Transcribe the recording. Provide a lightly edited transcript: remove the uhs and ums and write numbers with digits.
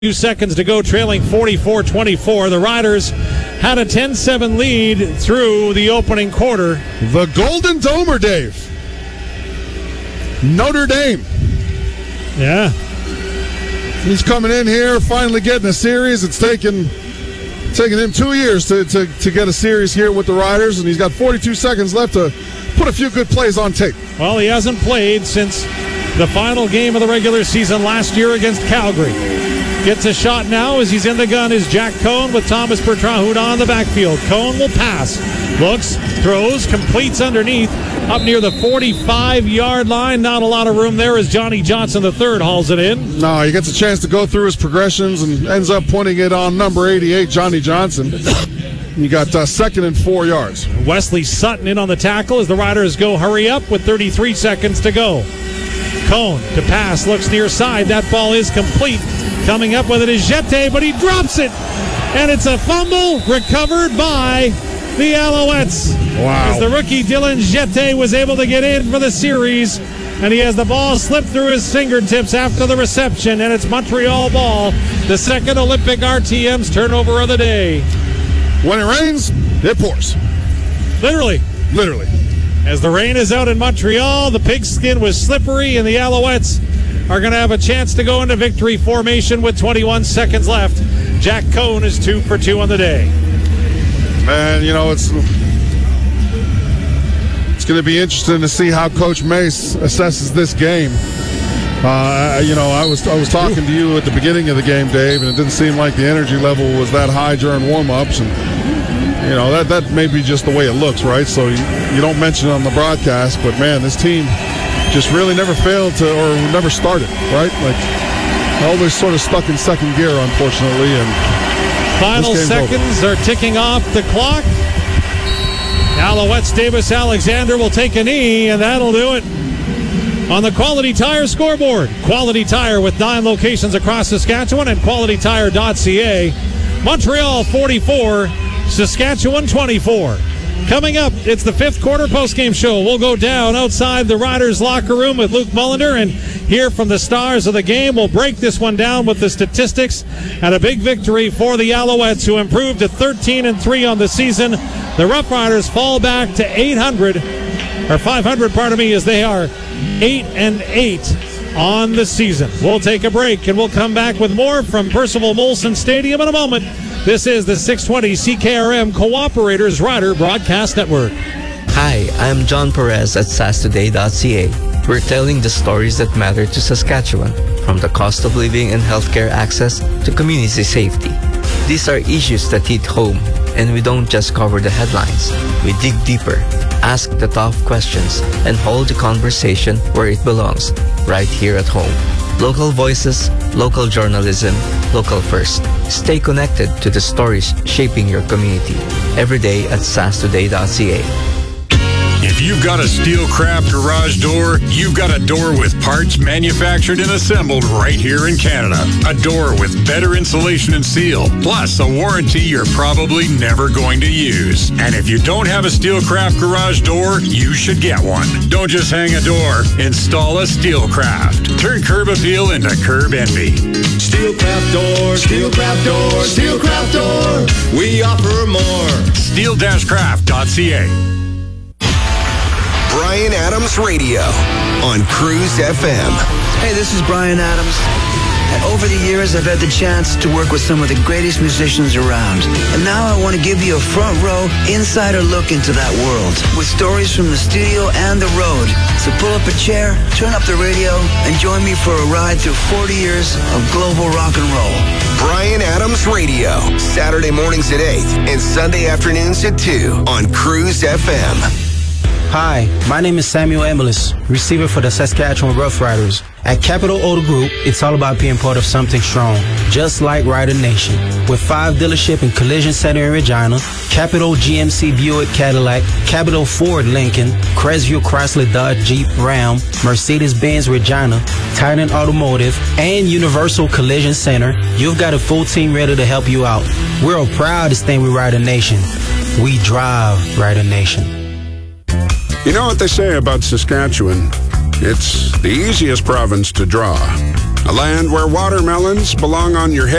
Few seconds to go, trailing 44-24. The Riders had a 10-7 lead through the opening quarter. The Golden Domer, Dave. Notre Dame. Yeah. He's coming in here, finally getting a series. It's taken him 2 years to get a series here with the Riders, and he's got 42 seconds left to put a few good plays on tape. Well, he hasn't played since the final game of the regular season last year against Calgary. Gets a shot now as he's in the gun is Jack Cohn with Thomas Bertrand-Hudon in the backfield. Cohn will pass. Looks, throws, completes underneath. Up near the 45-yard line. Not a lot of room there as Johnny Johnson III hauls it in. No, he gets a chance to go through his progressions and ends up pointing it on number 88, Johnny Johnson. You got 2nd and 4 yards. Wesley Sutton in on the tackle as the Riders go hurry up with 33 seconds to go. Cohn to pass, looks near side. That ball is complete. Coming up with it is Jeté, but he drops it. And it's a fumble recovered by the Alouettes. Wow. As the rookie Dylan Jeté was able to get in for the series, and he has the ball slip through his fingertips after the reception, and it's Montreal ball, the second Olympic RTM's turnover of the day. When it rains, it pours. Literally. As the rain is out in Montreal, the pigskin was slippery, and the Alouettes are going to have a chance to go into victory formation with 21 seconds left. Jack Cohn is 2 for 2 on the day. And, you know, it's going to be interesting to see how Coach Mace assesses this game. I was talking to you at the beginning of the game, Dave, and it didn't seem like the energy level was that high during warm-ups. And, you know, that may be just the way it looks, right? So you don't mention it on the broadcast, but, man, this team just really never failed to, or never started, right? Like, always sort of stuck in second gear, unfortunately. And final seconds are ticking off the clock. Alouettes Davis Alexander will take a knee, and that'll do it. On the Quality Tire scoreboard, Quality Tire with 9 locations across Saskatchewan and QualityTire.ca. Montreal 44, Saskatchewan 24. Coming up, it's the 5th quarter postgame show. We'll go down outside the Riders' locker room with Luke Mullender and hear from the stars of the game. We'll break this one down with the statistics and a big victory for the Alouettes, who improved to 13-3 on the season. The Rough Riders fall back to 500, as they are 8-8 on the season. We'll take a break and we'll come back with more from Percival Molson Stadium in a moment. This is the 620 CKRM Cooperators Rider Broadcast Network. Hi, I'm John Perez at SaskToday.ca. We're telling the stories that matter to Saskatchewan, from the cost of living and healthcare access to community safety. These are issues that hit home, and we don't just cover the headlines. We dig deeper, ask the tough questions, and hold the conversation where it belongs, right here at home. Local voices, local journalism, local first. Stay connected to the stories shaping your community. Every day at SaskToday.ca. If you've got a Steelcraft garage door, you've got a door with parts manufactured and assembled right here in Canada. A door with better insulation and seal, plus a warranty you're probably never going to use. And if you don't have a Steelcraft garage door, you should get one. Don't just hang a door, install a Steelcraft. Turn curb appeal into curb envy. Steelcraft door, Steelcraft door, Steelcraft door. We offer more. Steel-craft.ca. Bryan Adams Radio on Cruise FM. Hey, this is Bryan Adams. And over the years, I've had the chance to work with some of the greatest musicians around. And now I want to give you a front row, insider look into that world with stories from the studio and the road. So pull up a chair, turn up the radio, and join me for a ride through 40 years of global rock and roll. Bryan Adams Radio, Saturday mornings at 8 and Sunday afternoons at 2 on Cruise FM. Hi, my name is Samuel Emelis, receiver for the Saskatchewan Rough Riders. At Capital Auto Group, it's all about being part of something strong, just like Rider Nation. With 5 dealership and collision center in Regina, Capital GMC Buick Cadillac, Capital Ford Lincoln, Crestview Chrysler Dodge Jeep Ram, Mercedes-Benz Regina, Titan Automotive, and Universal Collision Center, you've got a full team ready to help you out. We're proud to stand with Rider Nation. We drive Rider Nation. You know what they say about Saskatchewan? It's the easiest province to draw. A land where watermelons belong on your head.